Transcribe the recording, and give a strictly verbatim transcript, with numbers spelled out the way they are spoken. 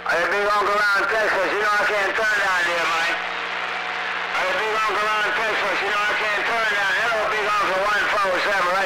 Hey, Big Uncle Ron, Texas, you know I can't turn down here, man. Hey, Big Uncle Ron, Texas, you know I can't turn down. Hello, Big Uncle one four seven.